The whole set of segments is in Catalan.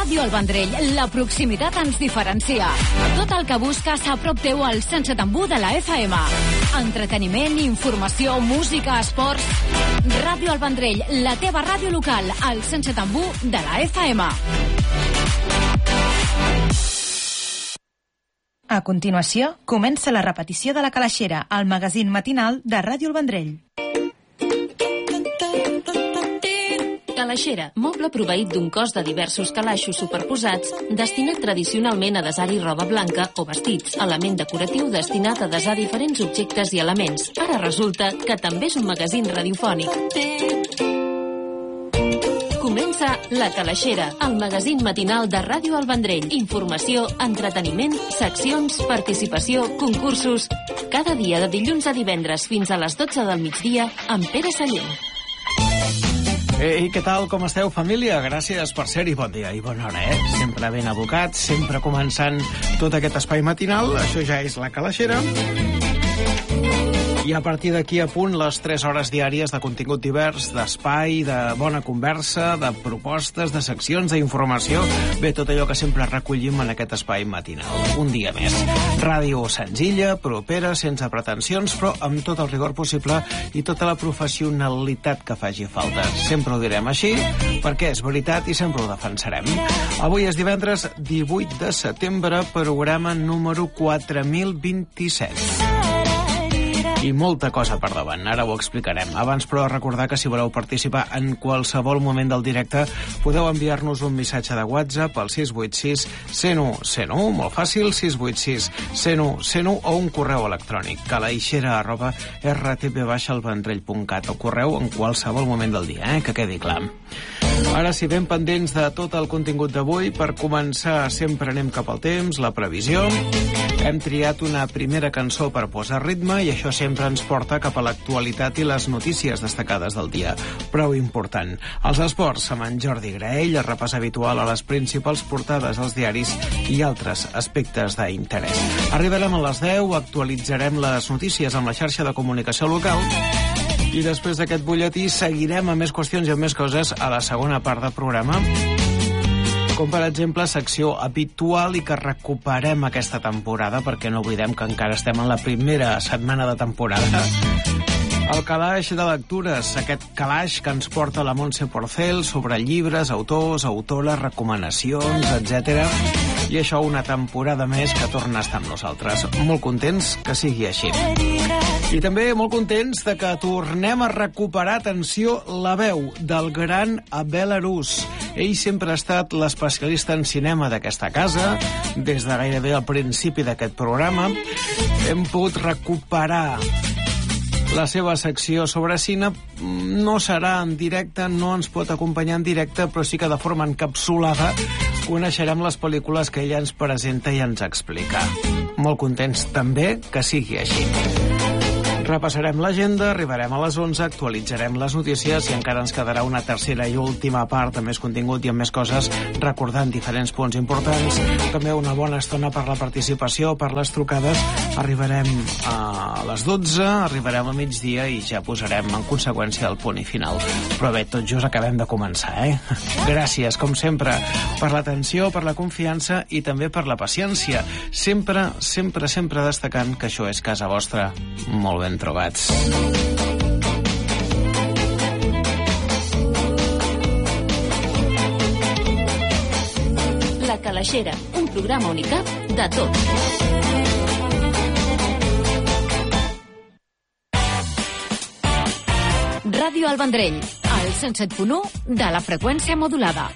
Ràdio El Vendrell, la proximitat ens diferencia. Tot el que busques a prop teu al 107.1 de la FM. Entreteniment, informació, música, esports... Ràdio El Vendrell, la teva ràdio local, al 107.1 de la FM. A continuació, comença la repetició de La Calaixera, el magazín matinal de Ràdio El Vendrell. Calaixera, moble proveït d'un cos de diversos calaixos superposats, destinat tradicionalment a desar-hi roba blanca o vestits, element decoratiu destinat a desar diferents objectes i elements. Ara resulta que també és un magazín radiofònic. Comença La Calaixera, el magazín matinal de Ràdio El Vendrell. Informació, entreteniment, seccions, participació, concursos... Cada dia de dilluns a divendres fins a les 12 del migdia amb Pere Sallent. Ei, què tal? Com esteu, família? Gràcies per ser-hi. Bon dia i bona hora, eh? Sempre ben abocats, sempre començant tot aquest espai matinal. Això ja és La Calaixera. I a partir d'aquí a punt les 3 hores diàries de contingut divers, d'espai, de bona conversa, de propostes, de seccions, d'informació. Bé, tot allò que sempre recollim en aquest espai matinal. Un dia més. Ràdio senzilla, propera, sense pretensions, però amb tot el rigor possible i tota la professionalitat que faci falta. Sempre ho direm així, perquè és veritat i sempre ho defensarem. Avui és divendres 18 de setembre, programa número 4027. I molta cosa per davant, ara ho explicarem. Abans, però, recordar que si voleu participar en qualsevol moment del directe, podeu enviar-nos un missatge de WhatsApp al 686 101 101, molt fàcil, 686 101 101, o un correu electrònic, calaixera@rtp-elvendrell.cat, o correu en qualsevol moment del dia, que quedi clar. Ara sí, ben pendents de tot el contingut d'avui. Per començar, sempre anem cap al temps, la previsió. Hem triat una primera cançó per posar ritme i això sempre ens porta cap a l'actualitat i les notícies destacades del dia. Prou important. Els esports amb en Jordi Graell, el repàs habitual a les principals portades als diaris i altres aspectes d'interès. Arribarem a les 10, actualitzarem les notícies amb la xarxa de comunicació local i després d'aquest butlletí seguirem amb més qüestions i amb més coses a la segona part del programa, com per exemple secció habitual i que recuperem aquesta temporada, perquè no oblidem que encara estem en la primera setmana de temporada. El calaix de lectures, aquest calaix que ens porta la Montse Porcel sobre llibres, autors, autores, recomanacions, etc. I això una temporada més que torna a estar amb nosaltres. Molt contents que sigui així. I també molt contents de que tornem a recuperar, atenció, la veu del gran Abel Arús. Ell sempre ha estat l'especialista en cinema d'aquesta casa, des de gairebé al principi d'aquest programa. Hem pogut recuperar la seva secció sobre cine. No serà en directe, no ens pot acompanyar en directe, però sí que de forma encapsulada coneixerem les pel·lícules que ella ens presenta i ens explica. Molt contents també que sigui així. Repassarem l'agenda, arribarem a les 11, actualitzarem les notícies i encara ens quedarà una tercera i última part amb més contingut i amb més coses, recordant diferents punts importants. També una bona estona per la participació, per les trucades. Arribarem a les 12, arribarem al migdia i ja posarem en conseqüència el punt i final. Però bé, tot just acabem de començar, Gràcies, com sempre, per l'atenció, per la confiança i també per la paciència. Sempre, sempre, sempre destacant que això és casa vostra. Molt ben trobats. La Calaixera, un programa Unicap de tot. Ràdio El Vendrell, al 107.1 de la freqüència modulada.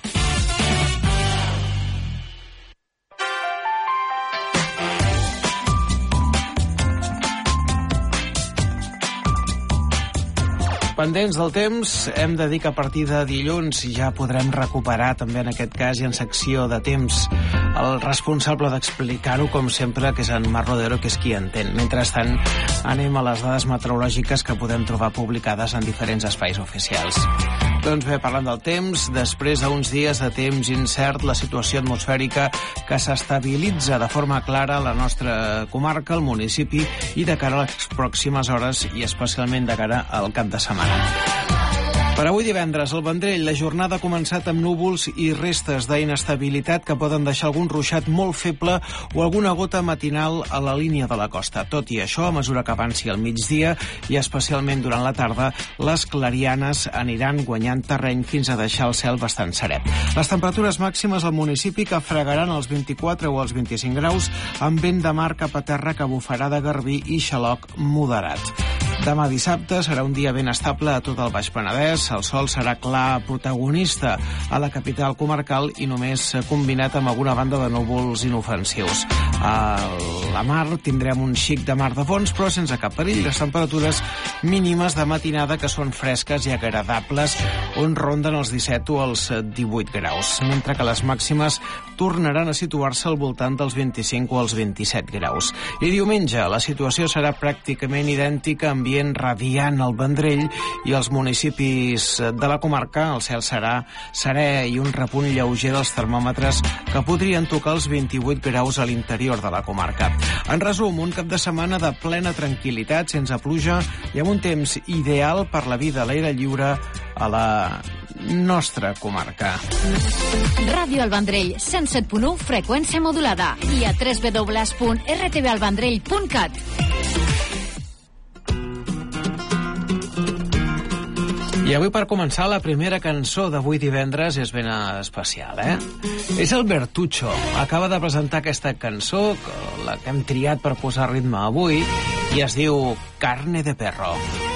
Pendents del temps, hem de dir que a partir de dilluns ja podrem recuperar també en aquest cas i en secció de temps el responsable d'explicar-ho, com sempre, que és en Marc Rodero, que és qui entén. Mentrestant, anem a les dades meteorològiques que podem trobar publicades en diferents espais oficials. Doncs bé, parlant del temps, després d'uns dies de temps incert, la situació atmosfèrica que s'estabilitza de forma clara a la nostra comarca, al municipi, i de cara a les pròximes hores i especialment de cara al cap de setmana. Per avui divendres, al Vendrell, la jornada ha començat amb núvols i restes d'inestabilitat que poden deixar algun ruixat molt feble o alguna gota matinal a la línia de la costa. Tot i això, a mesura que avanci el migdia i especialment durant la tarda, les clarianes aniran guanyant terreny fins a deixar el cel bastant serè. Les temperatures màximes al municipi que fregaran els 24 o els 25 graus amb vent de mar cap a terra que bufarà de garbí i xaloc moderat. Demà dissabte serà un dia ben estable a tot el Baix Penedès. El sol serà clar protagonista a la capital comarcal i només combinat amb alguna banda de núvols inofensius. A la mar tindrem un xic de mar de fons, però sense cap perill. Les temperatures mínimes de matinada que són fresques i agradables, on ronden els 17 o els 18 graus, mentre que les màximes tornaran a situar-se al voltant dels 25 o els 27 graus. I diumenge la situació serà pràcticament idèntica, ambient radiant al Vendrell i als municipis de la comarca. El cel serà serè i un repunt lleuger dels termòmetres que podrien tocar els 28 graus a l'interior de la comarca. En resum, un cap de setmana de plena tranquil·litat, sense pluja i amb un temps ideal per la vida a l'aire lliure a la nostra comarca. Ràdio El Vendrell, 107.1, freqüència modulada, i a www.rtvalvendrell.cat. I avui, per començar, la primera cançó d'avui divendres és ben especial, És el Bertuccio. Acaba de presentar aquesta cançó, la que hem triat per posar ritme avui, i es diu Carne de Perro.